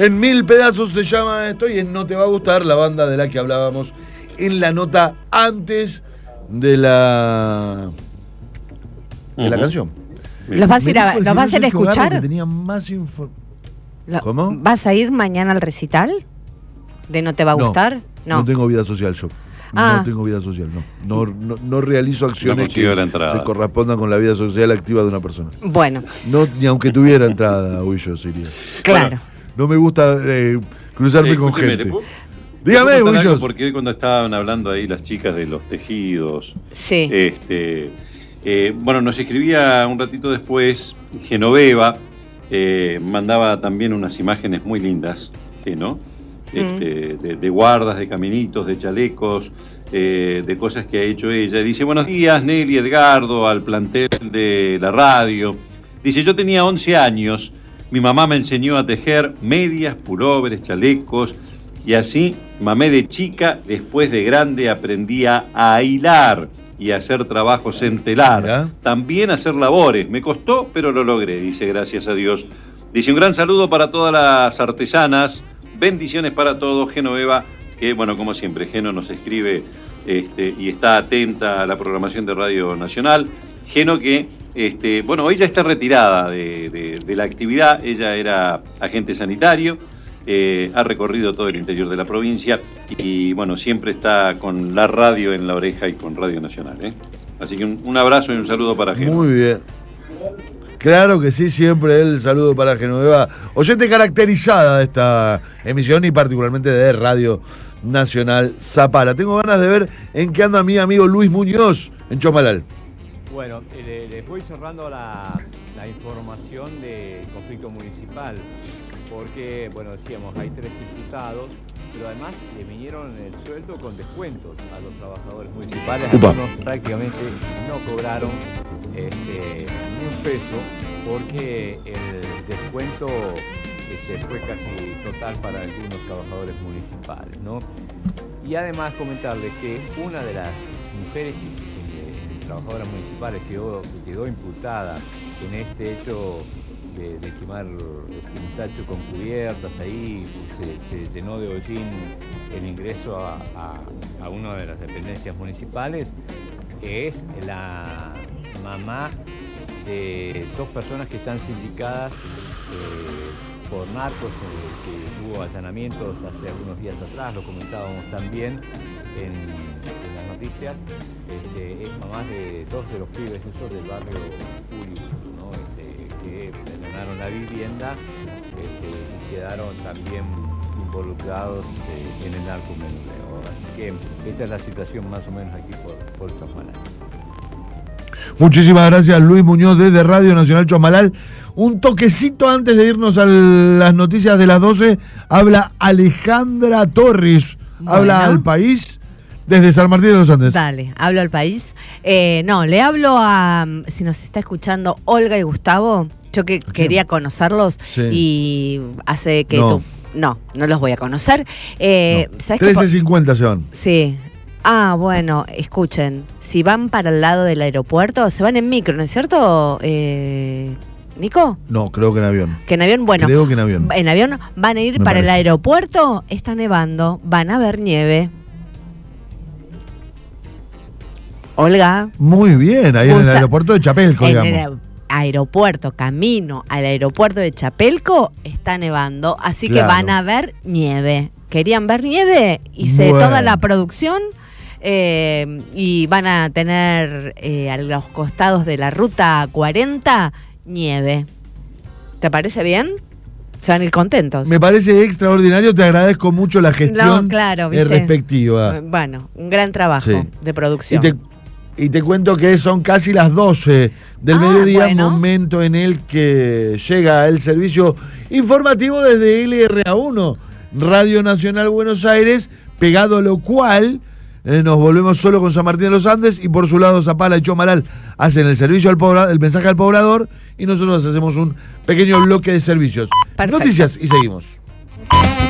En 1000 pedazos se llama esto y en No Te Va a Gustar, la banda de la que hablábamos en la nota antes de la canción. ¿Los vas a ir a escuchar? Que tenía más ¿Cómo? ¿Vas a ir mañana al recital de No Te Va a Gustar? No tengo vida social yo. No tengo vida social, no realizo acciones que se correspondan con la vida social activa de una persona. Bueno. No, ni aunque tuviera entrada, Huillo, sería. Claro. Bueno, no me gusta cruzarme con gente. Dígame, Huillo. Porque hoy cuando estaban hablando ahí las chicas de los tejidos, sí. Bueno, nos escribía un ratito después Genoveva, mandaba también unas imágenes muy lindas, ¿no? De guardas, de caminitos, de chalecos, de cosas que ha hecho ella. Dice, buenos días, Nelly, Edgardo, al plantel de la radio. Dice, yo tenía 11 años, mi mamá me enseñó a tejer medias, pulóveres, chalecos, y así mamé de chica, después de grande aprendí a hilar y a hacer trabajos en telar. ¿Mira? También a hacer labores. Me costó, pero lo logré, dice, gracias a Dios. Dice, un gran saludo para todas las artesanas. Bendiciones para todos, Genoveva, que bueno, como siempre, Geno nos escribe y está atenta a la programación de Radio Nacional. Geno que, bueno, ella está retirada de la actividad, ella era agente sanitario, ha recorrido todo el interior de la provincia y bueno, siempre está con la radio en la oreja y con Radio Nacional. Así que un abrazo y un saludo para Geno. Muy bien. Claro que sí, siempre el saludo para Genoveva, oyente caracterizada de esta emisión y particularmente de Radio Nacional Zapala. Tengo ganas de ver en qué anda mi amigo Luis Muñoz en Chomalal. Bueno, les voy cerrando la información del conflicto municipal, porque, bueno, decíamos, hay 3 diputados, pero además le vinieron el sueldo con descuentos a los trabajadores municipales. Algunos prácticamente no cobraron ni un peso, porque el descuento fue casi total para algunos trabajadores municipales, ¿no? Y además comentarles que una de las mujeres trabajadoras municipales quedó imputada en este hecho de quemar un tacho con cubiertas, ahí se llenó de hollín el ingreso a una de las dependencias municipales, es la mamá de 2 personas que están sindicadas por narcos, que hubo allanamientos hace algunos días atrás, lo comentábamos también en las noticias. Es mamá de 2 de los pibes esos del barrio Julio, ¿no? Que allanaron la vivienda y quedaron también involucrados en el narcomenudeo. Así que esta es la situación más o menos aquí por Chomalal. Muchísimas gracias, Luis Muñoz, desde Radio Nacional Chomalal. Un toquecito antes de irnos a las noticias de las 12. Habla Alejandra Torres. Bueno. Habla al país desde San Martín de los Andes. Dale, hablo al país. No, le hablo a, si nos está escuchando, Olga y Gustavo. Yo que quería conocerlos, sí. Y hace que tú... No los voy a conocer. No. 13:50 se van. Sí. Ah, bueno, escuchen. Si van para el lado del aeropuerto, se van en micro, ¿no es cierto, Nico? No, creo que en avión. ¿Que en avión? Bueno. Creo que en avión. En avión van a ir para el aeropuerto, está nevando, van a ver nieve. Olga. Muy bien, ahí en el aeropuerto de Chapelco, digamos. En el aeropuerto, camino al aeropuerto de Chapelco, está nevando, así que van a ver nieve. ¿Querían ver nieve? Hice toda la producción. Y van a tener a los costados de la ruta 40 nieve. ¿Te parece bien? Se van a ir contentos. Me parece extraordinario, te agradezco mucho la gestión respectiva. Bueno, un gran trabajo de producción. Y te cuento que son casi las 12 del mediodía, momento en el que llega el servicio informativo desde LRA1, Radio Nacional Buenos Aires, pegado a lo cual... nos volvemos solo con San Martín de los Andes y por su lado Zapala y Chomalal hacen el servicio al poblador, el mensaje al poblador, y nosotros hacemos un pequeño bloque de servicios. Perfecto. Noticias y seguimos.